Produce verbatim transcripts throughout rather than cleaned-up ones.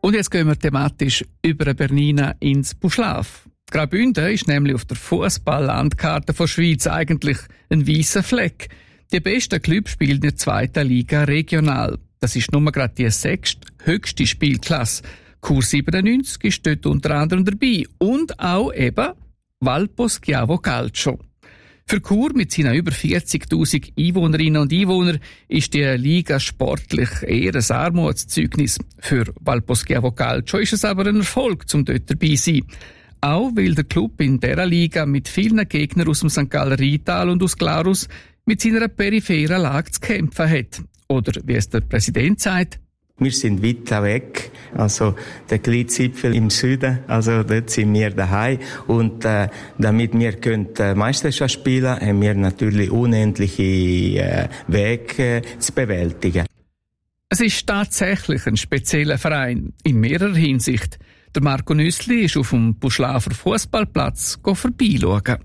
Und jetzt gehen wir thematisch über Bernina ins Buschlaf. Graubünden ist nämlich auf der Fußball-Landkarte von Schweiz eigentlich ein weißer Fleck. Die besten Clubs spielen in der zweiten Liga regional. Das ist nur gerade die sechste höchste Spielklasse. Chur siebenundneunzig ist dort unter anderem dabei. Und auch eben Valpo Schiavo Calcio. Für Chur mit seinen über vierzigtausend Einwohnerinnen und Einwohnern ist die Liga sportlich eher ein Armutszeugnis. Für Valpo Schiavo Calcio ist es aber ein Erfolg, um dort dabei zu sein. Auch weil der Club in dieser Liga mit vielen Gegnern aus dem Sankt Galler Rheintal und aus Glarus mit seiner peripheren Lage zu kämpfen hat. Oder wie es der Präsident sagt: Wir sind weit weg, also der Gleitzipfel im Süden, also dort sind wir daheim. Und äh, damit wir können äh, Meisterschaft spielen, haben wir natürlich unendliche äh, Wege äh, zu bewältigen. Es ist tatsächlich ein spezieller Verein, in mehrerer Hinsicht. Der Marco Nüssli ist auf dem Buschlafer Fußballplatz vorbeischauen.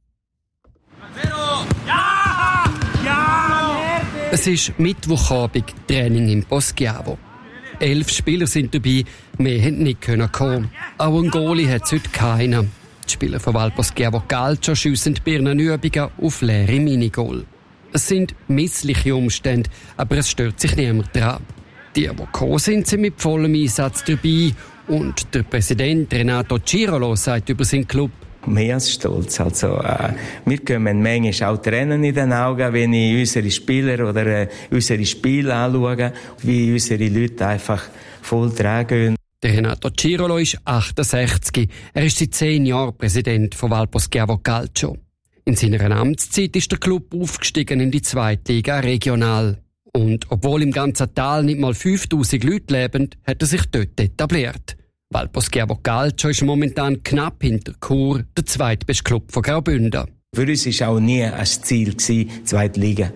Es ist Mittwochabend, Training im Poschiavo. Elf Spieler sind dabei, mehr hätten nicht kommen. Auch ein Goalie hat es heute keiner. Die Spieler von Valpo Schiavo Calcio schiessen die Birnenübungen auf leere Minigol. Es sind missliche Umstände, aber es stört sich niemand dran. Die, die gekommen sind, sind mit vollem Einsatz dabei. Und der Präsident Renato Cirolo sagt über seinen Club: Mehr als stolz. Also, äh, wir können manchmal auch Tränen in den Augen, wenn ich unsere Spieler oder äh, unsere Spiele anschaue, wie unsere Leute einfach voll dran gehen. Der Renato Cirolo ist achtundsechzig. Er ist seit zehn Jahren Präsident von Valpo Schiavo Calcio. In seiner Amtszeit ist der Club aufgestiegen in die zweite Liga regional. Und obwohl im ganzen Tal nicht mal fünftausend Leute leben, hat er sich dort etabliert. Valpo Schiavo Calcio ist momentan knapp hinter Chur, der zweitbeste Club von Graubünden. Für uns war auch nie ein Ziel, die zweite Liga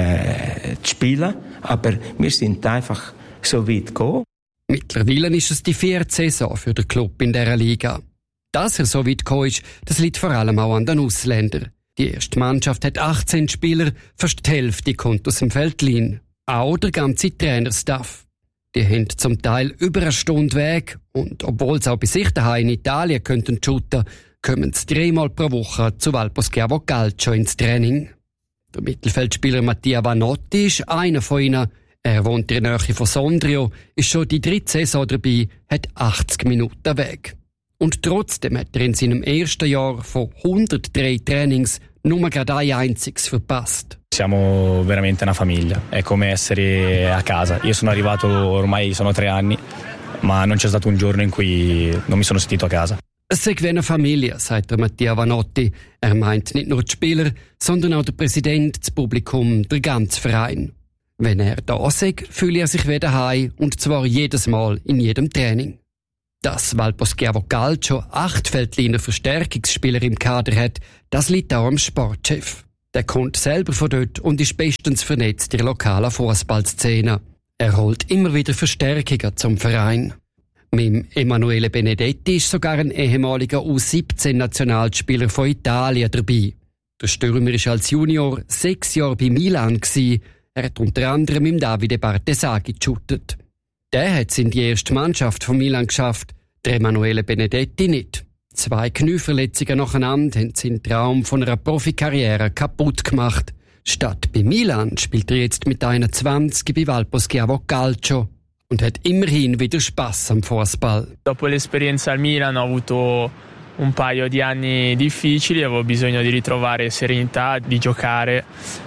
äh, zu spielen. Aber wir sind einfach so weit gekommen. Mittlerweile ist es die vierte Saison für den Club in dieser Liga. Dass er so weit gekommen ist, das liegt vor allem auch an den Ausländern. Die erste Mannschaft hat achtzehn Spieler, fast die Hälfte kommt aus dem Veltlin. Auch der ganze Trainerstaff. Die haben zum Teil über eine Stunde Weg und obwohl sie auch bei sich daheim in Italien könnten shooten, kommen sie dreimal pro Woche zu Valpo Schiavo Calcio ins Training. Der Mittelfeldspieler Mattia Vanotti ist einer von ihnen. Er wohnt in der Nähe von Sondrio, ist schon die dritte Saison dabei, hat achtzig Minuten Weg. Und trotzdem hat er in seinem ersten Jahr von hundertdrei Trainings nur gerade ein einziges verpasst. Siamo veramente una famiglia, è come essere a casa. Io sono arrivato ormai sono tre anni, ma non c'è stato un giorno in cui non mi sono sentito a casa. Es sei wie eine Familie, sagt der Mattia Vanotti. Er meint nicht nur die Spieler, sondern auch der Präsident, das Publikum, der ganze Verein. Wenn er da sei, fühle er sich wie daheim und zwar jedes Mal in jedem Training. Dass Valpo Schiavo Calcio acht Veltliner Verstärkungsspieler im Kader hat, das liegt auch am Sportchef. Der kommt selber von dort und ist bestens vernetzt in der lokalen Fußballszene. Er holt immer wieder Verstärkungen zum Verein. Mit Emanuele Benedetti ist sogar ein ehemaliger U siebzehn Nationalspieler von Italien dabei. Der Stürmer ist als Junior sechs Jahre bei Milan gewesen. Er hat unter anderem im Davide Bartesaghi geshootet. Der hat es in die erste Mannschaft von Milan geschafft, der Emanuele Benedetti nicht. Zwei Knieverletzungen nacheinander haben seinen Traum von einer Profikarriere kaputt gemacht. Statt bei Milan spielt er jetzt mit einundzwanzig bei Valpo Schiavo Calcio und hat immerhin wieder Spass am Fußball. Dopo l'esperienza al Milan ho avuto un paio di anni difficili, avevo bisogno di ritrovare serenità, di giocare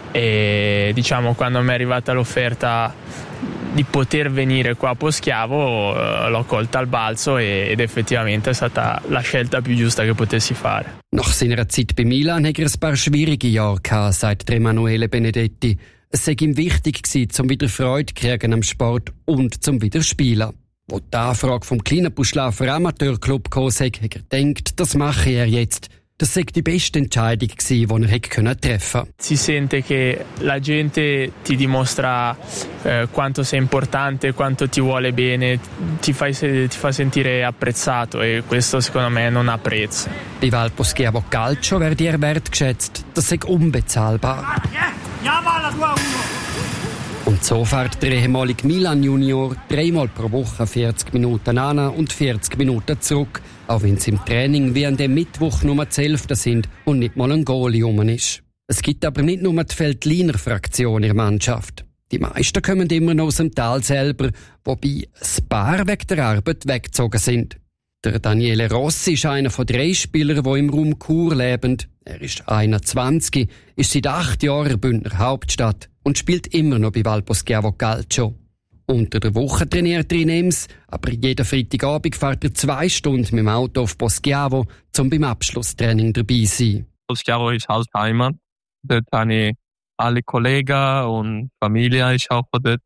e diciamo quando mi è arrivata l'offerta di poter venire qua a Poschiavo l'ho colta al balzo ed effettivamente è stata la scelta più giusta che potessi fare. Nach seiner Zeit bei Milan hat er ein paar schwierige Jahre gehabt, sagt Emanuele Benedetti. Es sei ihm wichtig gewesen, zum wieder Freude kriegen am Sport und zum wieder spielen. Wo die Anfrage vom kleinen Buschlafer Amateurclub kam, hat er gedacht, das mache er jetzt. Das sei die beste Entscheidung gewesen, die er hätte treffen können. Si sente che la gente ti dimostra eh, quanto sei importante, quanto ti vuole bene, ti, fai, ti fa sentire apprezzato e questo secondo me non ha prezzo. Bei Valpo Schiavo Calcio werde er wertgeschätzt. Das sei unbezahlbar. Und so fährt der ehemalige Milan-Junior dreimal pro Woche vierzig Minuten an und vierzig Minuten zurück, auch wenn es im Training wie an dem Mittwoch nur die Hälfte sind und nicht mal ein Goalie rum ist. Es gibt aber nicht nur die Veltliner Fraktion in der Mannschaft. Die meisten kommen immer noch aus dem Tal selber, wobei ein paar wegen der Arbeit weggezogen sind. Der Daniele Rossi ist einer von drei Spielern, die im Raum Chur leben. Er ist einundzwanzig, ist seit acht Jahren in der Bündner Hauptstadt und spielt immer noch bei Val Poschiavo Calcio. Unter der Woche trainiert er in Ems, aber jeden Freitagabend fährt er zwei Stunden mit dem Auto auf Poschiavo, um beim Abschlusstraining dabei zu sein. Poschiavo ist halt Heimat. Dort habe ich alle Kollegen und Familie ist auch dort.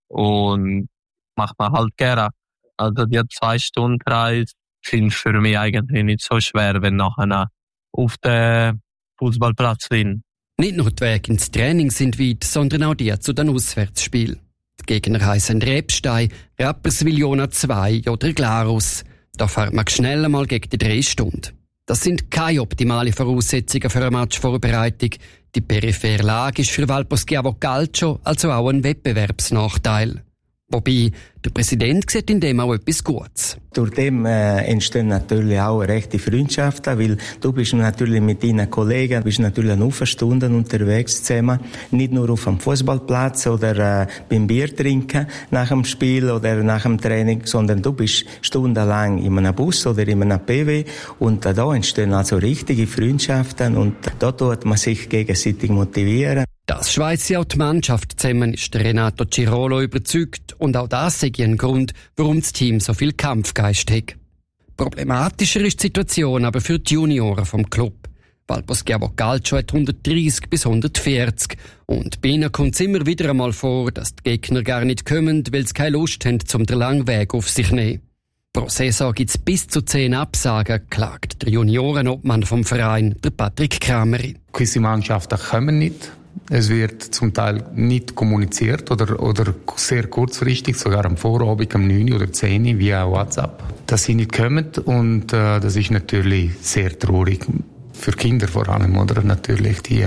Und macht man halt gerne. Also die zwei Stunden Reise sind für mich eigentlich nicht so schwer, wenn nachher auf den Fußballplatz bin. Nicht nur die Wege ins Training sind weit, sondern auch die zu den Auswärtsspielen. Die Gegner heissen Rebstein, Rapperswil-Jona zwei oder Glarus. Da fährt man schnell einmal gegen die drei Stunden. Das sind keine optimalen Voraussetzungen für eine Matchvorbereitung. Die periphere Lage ist für Val Poschiavo Calcio also auch ein Wettbewerbsnachteil. Wobei, der Präsident sieht in dem auch etwas Gutes. Durch dem äh, entstehen natürlich auch rechte Freundschaften, weil du bist natürlich mit deinen Kollegen, bist natürlich eine Stunde unterwegs zusammen. Nicht nur auf dem Fußballplatz oder äh, beim Bier trinken nach dem Spiel oder nach dem Training, sondern du bist stundenlang in einem Bus oder in einem P W und äh, da entstehen also richtige Freundschaften und da tut man sich gegenseitig motivieren. Das schweißt ja auch die Mannschaft zusammen, ist Renato Cirolo überzeugt. Und auch das sei ein Grund, warum das Team so viel Kampfgeist hat. Problematischer ist die Situation aber für die Junioren vom Club. Val Poschiavo Calcio hat hundertdreissig bis hundertvierzig. Und bei ihnen kommt es immer wieder einmal vor, dass die Gegner gar nicht kommen, weil sie keine Lust haben, um den langen Weg auf sich zu nehmen. Pro Saison gibt es bis zu zehn Absagen, klagt der Juniorenobmann vom Verein, der Patrick Krameri. Gewisse Mannschaften kommen nicht. Es wird zum Teil nicht kommuniziert oder, oder sehr kurzfristig, sogar am Vorabend, am neun oder zehn via WhatsApp, dass sie nicht kommen. Und äh, das ist natürlich sehr traurig. Für Kinder vor allem, oder? Natürlich, die,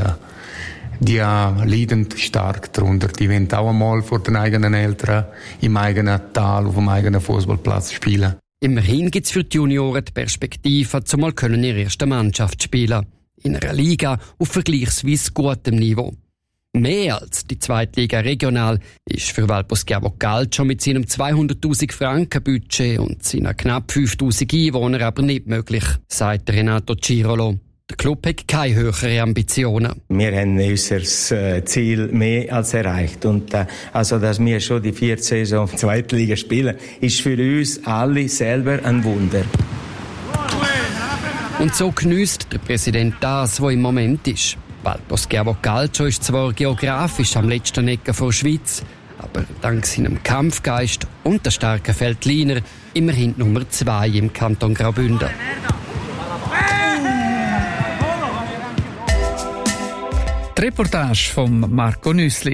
die äh, leiden stark darunter. Die wollen auch einmal vor den eigenen Eltern im eigenen Tal, auf dem eigenen Fußballplatz spielen. Immerhin gibt es für die Junioren die Perspektive, zumal können ihre erste Mannschaft spielen. In einer Liga auf vergleichsweise gutem Niveau. Mehr als die Zweitliga regional ist für Val Poschiavo Calcio mit seinem zweihunderttausend Franken Budget und seinen knapp fünftausend Einwohnern aber nicht möglich, sagt Renato Cirolo. Der Club hat keine höheren Ambitionen. Wir haben unser Ziel mehr als erreicht. Und äh, also, dass wir schon die vierte Saison Zweitliga spielen, ist für uns alle selber ein Wunder. Und so geniesst der Präsident das, was im Moment ist. Val Poschiavo Calcio ist zwar geografisch am letzten Ecke der Schweiz, aber dank seinem Kampfgeist und der starken Veltliner immerhin Nummer zwei im Kanton Graubünden. Die Reportage von Marco Nüssli.